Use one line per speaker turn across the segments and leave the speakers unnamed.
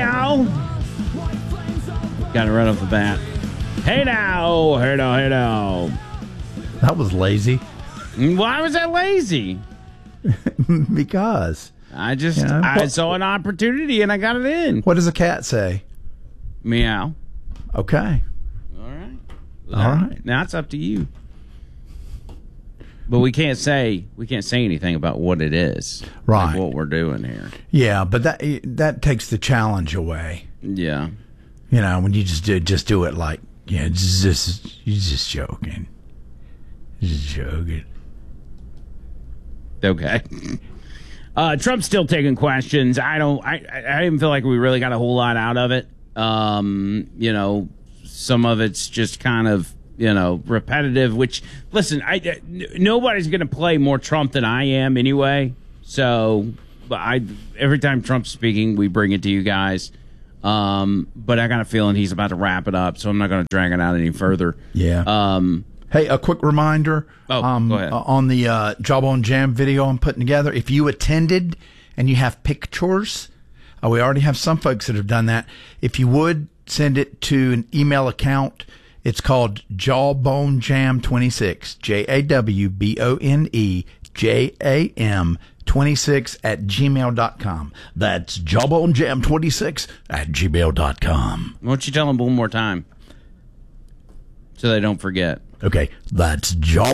now. Got to run off the bat. Hey now. Hey now. Hey now.
That was lazy.
Why was that lazy?
Because
I saw an opportunity and I got it in.
What does a cat say?
Meow.
Okay.
All right.
All right.
Now it's up to you. But we can't say anything about what it is.
Right.
Like what we're doing here.
Yeah, but that takes the challenge away.
Yeah.
You know, when you just do it like, you're just joking. Just joking.
Okay. Trump's still taking questions. I didn't feel like we really got a whole lot out of it. You know, some of it's just kind of, you know, repetitive, which, listen, nobody's going to play more Trump than I am anyway. So every time Trump's speaking, we bring it to you guys. But I got a feeling he's about to wrap it up, so I'm not going to drag it out any further.
Yeah. Hey, a quick reminder.
Go ahead.
On the Jawbone Jam video I'm putting together, if you attended and you have pictures, we already have some folks that have done that. If you would, send it to an email account. It's called Jawbone Jam 26, JAWBONEJAM 26 at gmail.com. That's jawbonejam26 at gmail.com.
Why don't you tell them one more time so they don't forget?
Okay, that's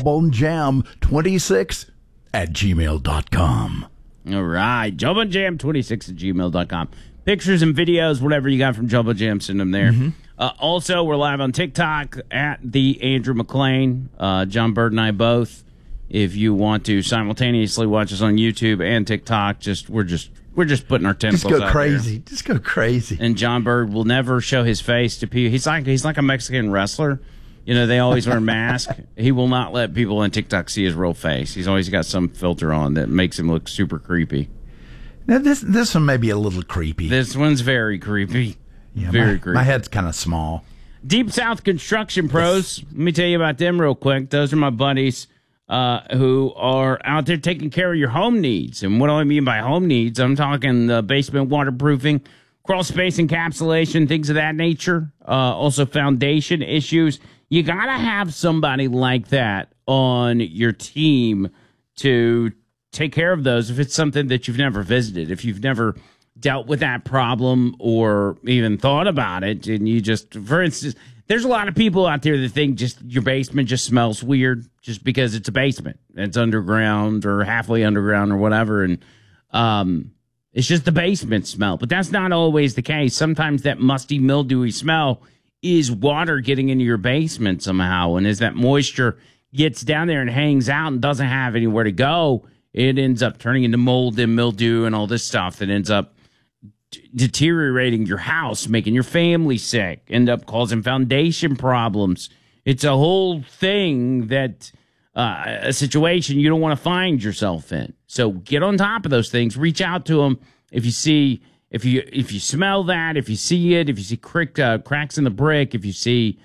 jawbonejam26 at gmail.com.
All right, jawbonejam26 at gmail.com. Pictures and videos, whatever you got from Jumbo Jam, send them there. Mm-hmm. Also, we're live on TikTok at the Andrew McLean. John Bird and I both. If you want to simultaneously watch us on YouTube and TikTok, we're just putting our tentacles out there.
Just go crazy.
And John Bird will never show his face to people. He's like a Mexican wrestler. You know, they always wear a mask. He will not let people on TikTok see his real face. He's always got some filter on that makes him look super creepy.
Now, this one may be a little creepy.
This one's very creepy.
Yeah,
very creepy.
My head's kind of small.
Deep South Construction Pros. Yes. Let me tell you about them real quick. Those are my buddies who are out there taking care of your home needs. And what do I mean by home needs? I'm talking basement waterproofing, crawl space encapsulation, things of that nature. Also foundation issues. You got to have somebody like that on your team to take care of those if it's something that you've never visited, if you've never dealt with that problem or even thought about it. And you just, for instance, there's a lot of people out there that think just your basement just smells weird just because it's a basement. It's underground or halfway underground or whatever. And it's just the basement smell. But that's not always the case. Sometimes that musty, mildewy smell is water getting into your basement somehow. And as that moisture gets down there and hangs out and doesn't have anywhere to go, it ends up turning into mold and mildew and all this stuff that ends up deteriorating your house, making your family sick, end up causing foundation problems. It's a whole thing that a situation you don't want to find yourself in. So get on top of those things. Reach out to them if you see, if you smell that, if you see it, if you see cracks in the brick, if you see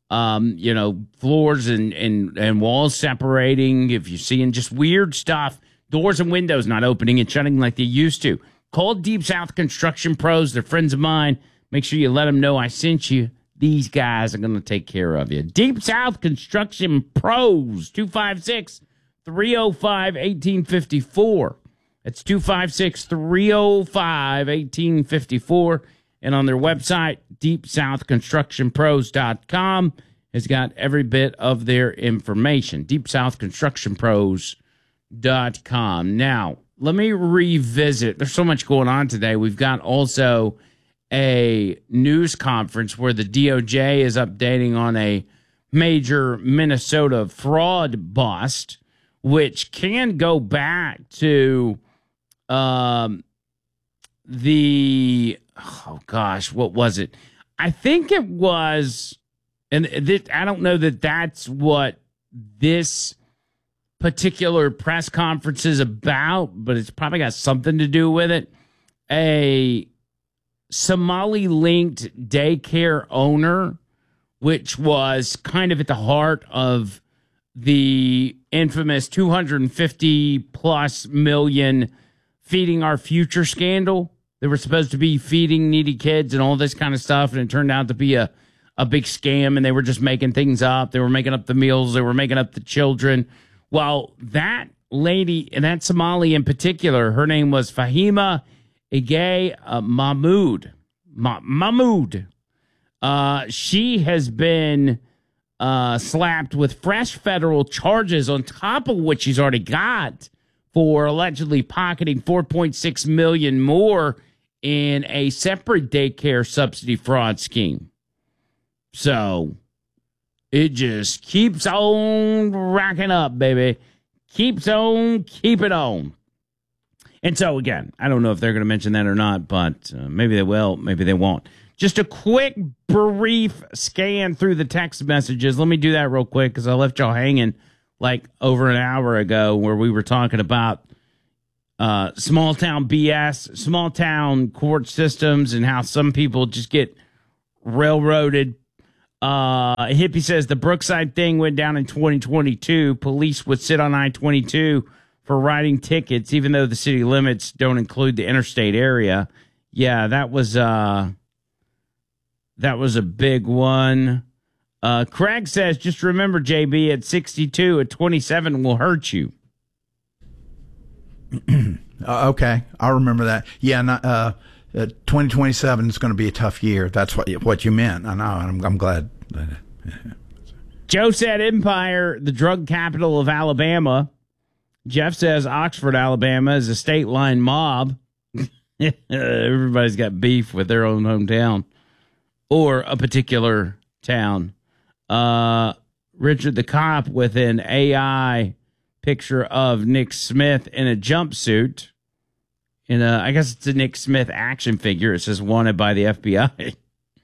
floors and walls separating, if you're seeing just weird stuff, doors and windows not opening and shutting like they used to. Call Deep South Construction Pros. They're friends of mine. Make sure you let them know I sent you. These guys are going to take care of you. Deep South Construction Pros, 256-305-1854. That's 256-305-1854. And on their website, deepsouthconstructionpros.com, has got every bit of their information. deepsouthconstructionpros.com. Now, let me revisit. There's so much going on today. We've got also a news conference where the DOJ is updating on a major Minnesota fraud bust, which can go back to what was it? I think it was, and I don't know that that's what this particular press conference is about, but it's probably got something to do with it. A Somali-linked daycare owner, which was kind of at the heart of the infamous 250-plus million Feeding Our Future scandal. They were supposed to be feeding needy kids and all this kind of stuff, and it turned out to be a big scam, and they were just making things up. They were making up the meals. They were making up the children. Well, that lady, and that Somali in particular, her name was Fahima Ige Mahmood. Mahmood. She has been slapped with fresh federal charges on top of what she's already got for allegedly pocketing $4.6 million more in a separate daycare subsidy fraud scheme. So it just keeps on racking up, baby. Keeps on keeping on. And so, again, I don't know if they're going to mention that or not, but maybe they will, maybe they won't. Just a quick, brief scan through the text messages. Let me do that real quick because I left y'all hanging like over an hour ago where we were talking about small town BS, small town court systems, and how some people just get railroaded. Hippie says the Brookside thing went down in 2022. Police would sit on I-22 for writing tickets, even though the city limits don't include the interstate area. Yeah, that was a big one. Craig says, just remember, JB, at 62, at 27 will hurt you.
Okay, I'll remember that. Yeah, 2027 is going to be a tough year. That's what you meant. I know, and I'm glad.
Joe said Empire, the drug capital of Alabama. Jeff says Oxford, Alabama is a state line mob. Everybody's got beef with their own hometown or a particular town. Richard the Cop with an AI picture of Nick Smith in a jumpsuit. I guess it's a Nick Smith action figure. It says wanted by the FBI.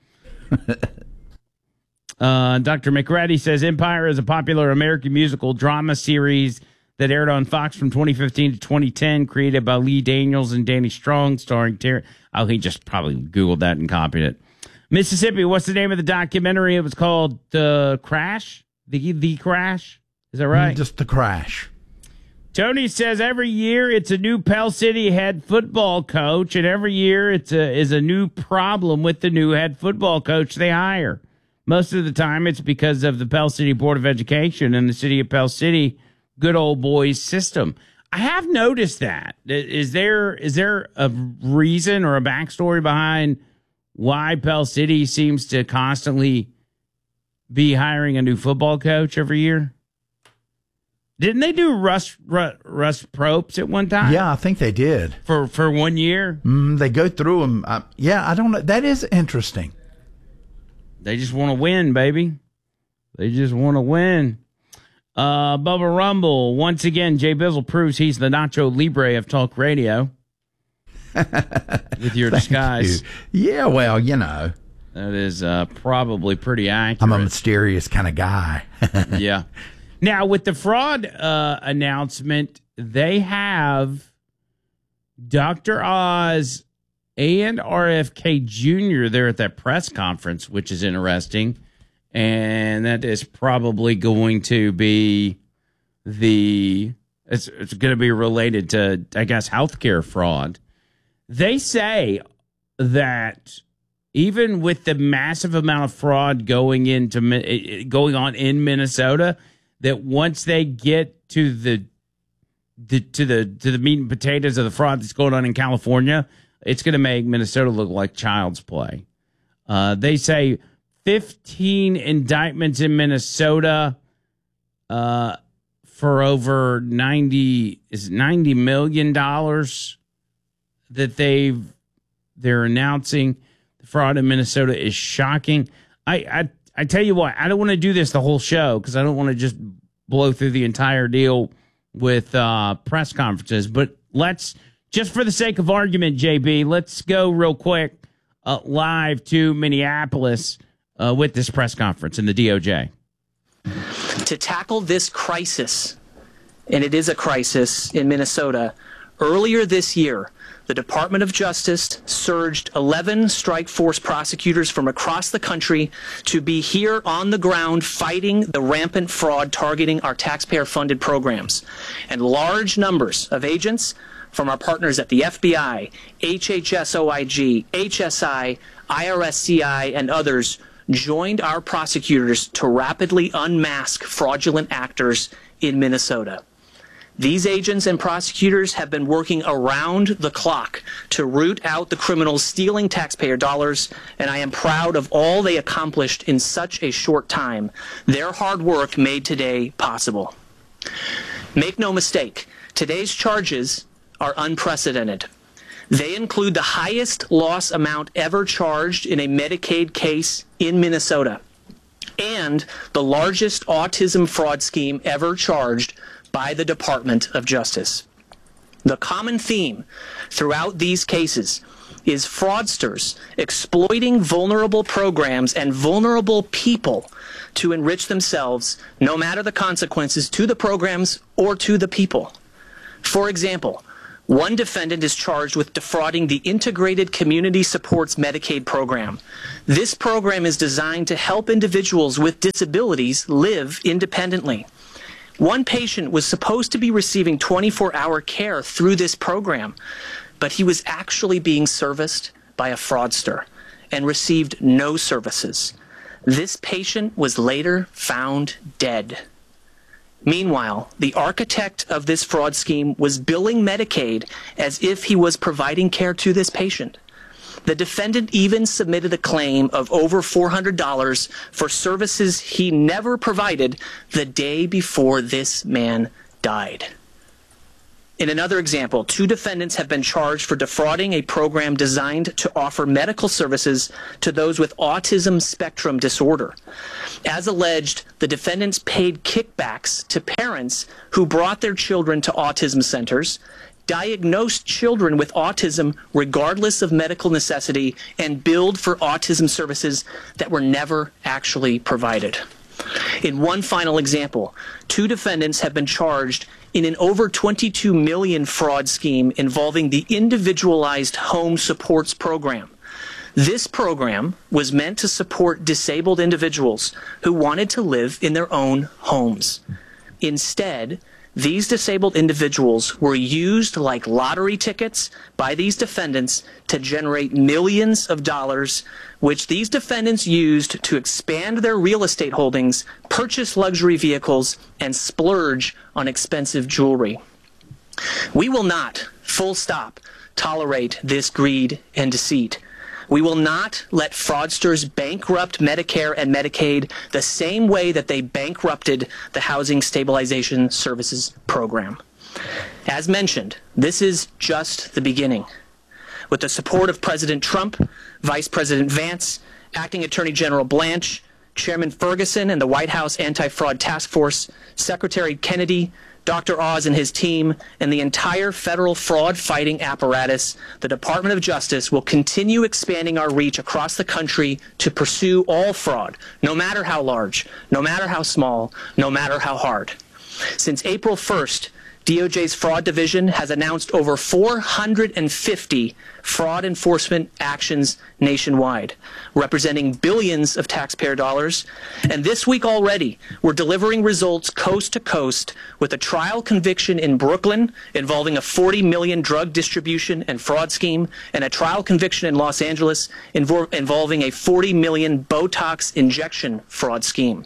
Dr. McReady says Empire is a popular American musical drama series that aired on Fox from 2015 to 2010, created by Lee Daniels and Danny Strong, starring Terry. Oh, he just probably Googled that and copied it. Mississippi, what's the name of the documentary? It was called The Crash? The Crash? Is that right?
Just The Crash.
Tony says every year it's a new Pell City head football coach, and every year is a new problem with the new head football coach they hire. Most of the time it's because of the Pell City Board of Education and the city of Pell City good old boys system. I have noticed that. Is there a reason or a backstory behind why Pell City seems to constantly be hiring a new football coach every year? Didn't they do Russ Propes at one time?
Yeah, I think they did.
For 1 year?
They go through them. Yeah, I don't know. That is interesting.
They just want to win, baby. They just want to win. Bubba Rumble, once again, Jay Bizzle proves he's the Nacho Libre of talk radio. With your disguise.
You. Yeah, well, you know.
That is probably pretty accurate.
I'm a mysterious kind of guy.
Yeah. Now, with the fraud announcement, they have Dr. Oz and RFK Jr. there at that press conference, which is interesting. And that is probably going to be it's going to be related to, I guess, healthcare fraud. They say that even with the massive amount of fraud going on in Minnesota, that once they get to the meat and potatoes of the fraud that's going on in California, it's going to make Minnesota look like child's play. They say 15 indictments in Minnesota for over $90 million that they're announcing. The fraud in Minnesota is shocking. I tell you what, I don't want to do this the whole show because I don't want to just blow through the entire deal with press conferences. But let's, just for the sake of argument, JB, let's go real quick live to Minneapolis with this press conference in the DOJ.
To tackle this crisis, and it is a crisis in Minnesota, earlier this year, the Department of Justice surged 11 strike force prosecutors from across the country to be here on the ground fighting the rampant fraud targeting our taxpayer-funded programs. And large numbers of agents from our partners at the FBI, HHS-OIG, HSI, IRSCI, and others joined our prosecutors to rapidly unmask fraudulent actors in Minnesota. These agents and prosecutors have been working around the clock to root out the criminals stealing taxpayer dollars, and I am proud of all they accomplished in such a short time. Their hard work made today possible. Make no mistake, today's charges are unprecedented. They include the highest loss amount ever charged in a Medicaid case in Minnesota and the largest autism fraud scheme ever charged by the Department of Justice. The common theme throughout these cases is fraudsters exploiting vulnerable programs and vulnerable people to enrich themselves, no matter the consequences to the programs or to the people. For example, one defendant is charged with defrauding the Integrated Community Supports Medicaid program. This program is designed to help individuals with disabilities live independently. One patient was supposed to be receiving 24-hour care through this program, but he was actually being serviced by a fraudster and received no services. This patient was later found dead. Meanwhile, the architect of this fraud scheme was billing Medicaid as if he was providing care to this patient. The defendant even submitted a claim of over $400 for services he never provided the day before this man died. In another example, 2 defendants have been charged for defrauding a program designed to offer medical services to those with autism spectrum disorder. As alleged, the defendants paid kickbacks to parents who brought their children to autism centers, diagnosed children with autism regardless of medical necessity, and billed for autism services that were never actually provided. In one final example, 2 defendants have been charged in an over $22 million fraud scheme involving the Individualized Home Supports Program. This program was meant to support disabled individuals who wanted to live in their own homes. Instead, these disabled individuals were used like lottery tickets by these defendants to generate millions of dollars, which these defendants used to expand their real estate holdings, purchase luxury vehicles, and splurge on expensive jewelry. We will not, full stop, tolerate this greed and deceit. We will not let fraudsters bankrupt Medicare and Medicaid the same way that they bankrupted the Housing Stabilization Services Program. As mentioned, this is just the beginning. With the support of President Trump, Vice President Vance, Acting Attorney General Blanche, Chairman Ferguson and the White House Anti-Fraud Task Force, Secretary Kennedy, Dr. Oz and his team, and the entire federal fraud-fighting apparatus, the Department of Justice will continue expanding our reach across the country to pursue all fraud, no matter how large, no matter how small, no matter how hard. Since April 1st, DOJ's Fraud Division has announced over 450 fraud enforcement actions nationwide, representing billions of taxpayer dollars. And this week already, we're delivering results coast to coast with a trial conviction in Brooklyn involving a $40 million drug distribution and fraud scheme, and a trial conviction in Los Angeles involving a $40 million Botox injection fraud scheme.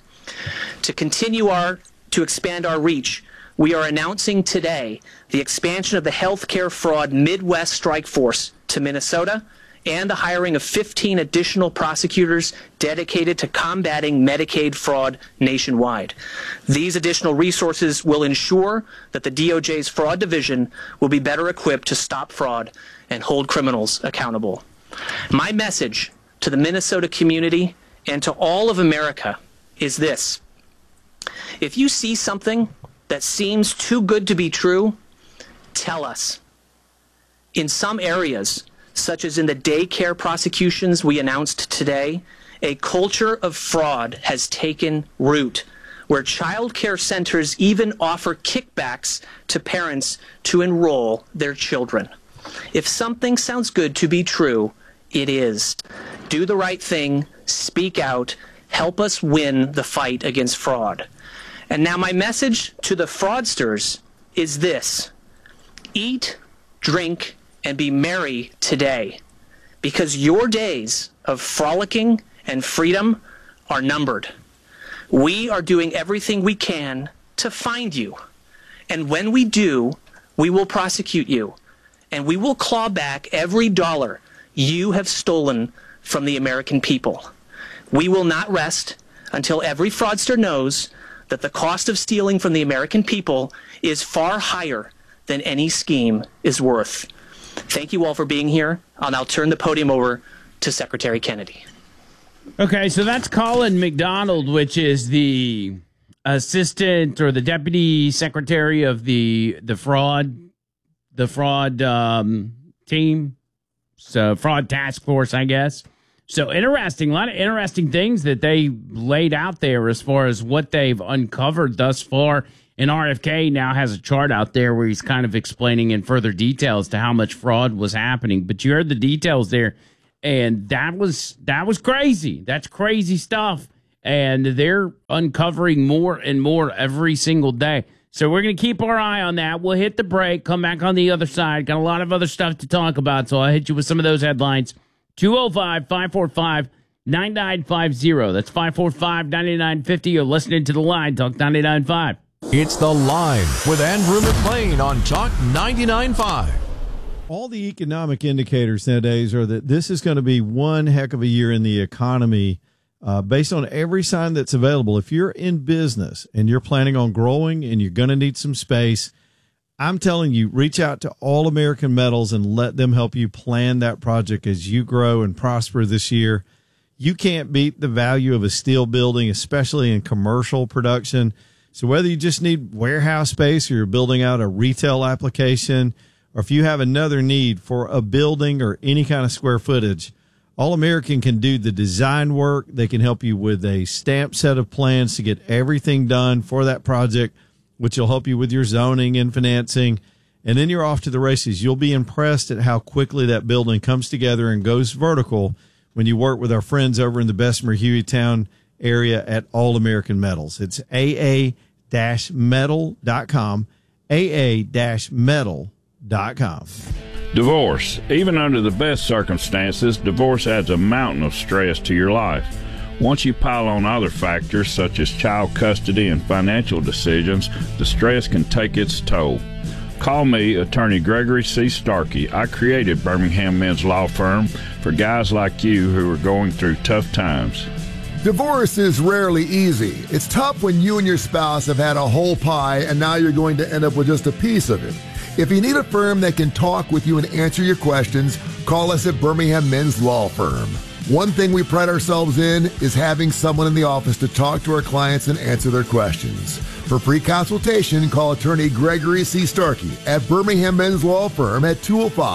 To expand our reach, we are announcing today the expansion of the healthcare fraud Midwest Strike Force to Minnesota and the hiring of 15 additional prosecutors dedicated to combating Medicaid fraud nationwide. These additional resources will ensure that the DOJ's Fraud Division will be better equipped to stop fraud and hold criminals accountable. My message to the Minnesota community and to all of America is this: if you see something that seems too good to be true, tell us. In some areas, such as in the daycare prosecutions we announced today, a culture of fraud has taken root, where child care centers even offer kickbacks to parents to enroll their children. If something sounds good to be true, it is. Do the right thing, speak out, help us win the fight against fraud. And now my message to the fraudsters is this: eat, drink, and be merry today, because your days of frolicking and freedom are numbered. We are doing everything we can to find you. And when we do, we will prosecute you. And we will claw back every dollar you have stolen from the American people. We will not rest until every fraudster knows that the cost of stealing from the American people is far higher than any scheme is worth. Thank you all for being here. I'll now turn the podium over to Secretary Kennedy.
Okay, so that's Colin McDonald, which is the assistant or the deputy secretary of the fraud team, so fraud task force, I guess. So interesting, a lot of interesting things that they laid out there as far as what they've uncovered thus far. And RFK now has a chart out there where he's kind of explaining in further details to how much fraud was happening. But you heard the details there, and that was crazy. That's crazy stuff. And they're uncovering more and more every single day. So we're going to keep our eye on that. We'll hit the break, come back on the other side. Got a lot of other stuff to talk about, so I'll hit you with some of those headlines. 205-545-9950. That's 545-9950. You're listening to The Line, Talk 99.5.
It's The Line with Andrew McLean on Talk 99.5.
All the economic indicators nowadays are that this is going to be one heck of a year in the economy based on every sign that's available. If you're in business and you're planning on growing and you're going to need some space, I'm telling you, reach out to All American Metals and let them help you plan that project as you grow and prosper this year. You can't beat the value of a steel building, especially in commercial production. So whether you just need warehouse space or you're building out a retail application, or if you have another need for a building or any kind of square footage, All American can do the design work. They can help you with a stamped set of plans to get everything done for that project, which will help you with your zoning and financing. And then you're off to the races. You'll be impressed at how quickly that building comes together and goes vertical when you work with our friends over in the Bessemer Hueytown area at All American Metals. It's aa-metal.com, aa-metal.com.
Divorce. Even under the best circumstances, divorce adds a mountain of stress to your life. Once you pile on other factors such as child custody and financial decisions, the stress can take its toll. Call me, Attorney Gregory C. Starkey. I created Birmingham Men's Law Firm for guys like you who are going through tough times.
Divorce is rarely easy. It's tough when you and your spouse have had a whole pie and now you're going to end up with just a piece of it. If you need a firm that can talk with you and answer your questions, call us at Birmingham Men's Law Firm. One thing we pride ourselves in is having someone in the office to talk to our clients and answer their questions. For free consultation, call Attorney Gregory C. Starkey at Birmingham Men's Law Firm at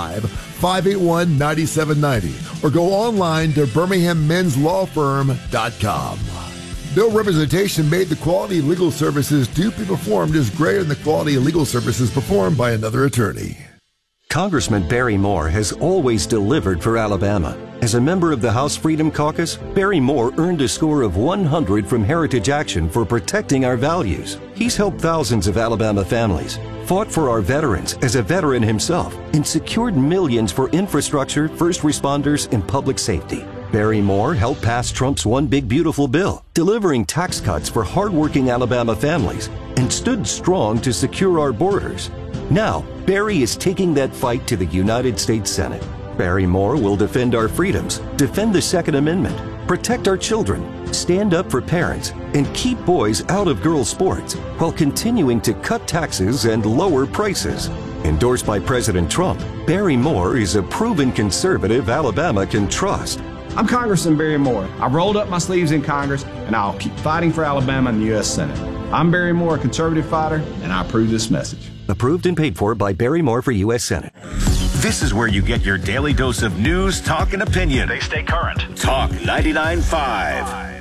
205-581-9790 or go online to birminghammenslawfirm.com. No representation made the quality of legal services to be performed is greater than the quality of legal services performed by another attorney.
Congressman Barry Moore has always delivered for Alabama. As a member of the House Freedom Caucus, Barry Moore earned a score of 100 from Heritage Action for protecting our values. He's helped thousands of Alabama families, fought for our veterans as a veteran himself, and secured millions for infrastructure, first responders, and public safety. Barry Moore helped pass Trump's One Big Beautiful Bill, delivering tax cuts for hardworking Alabama families, and stood strong to secure our borders. Now, Barry is taking that fight to the United States Senate. Barry Moore will defend our freedoms, defend the Second Amendment, protect our children, stand up for parents, and keep boys out of girls' sports while continuing to cut taxes and lower prices. Endorsed by President Trump, Barry Moore is a proven conservative Alabama can trust.
I'm Congressman Barry Moore. I've rolled up my sleeves in Congress, and I'll keep fighting for Alabama in the U.S. Senate. I'm Barry Moore, a conservative fighter, and I approve this message.
Approved and paid for by Barry Moore for U.S. Senate.
This is where you get your daily dose of news, talk, and opinion. They stay current. Talk 99.5.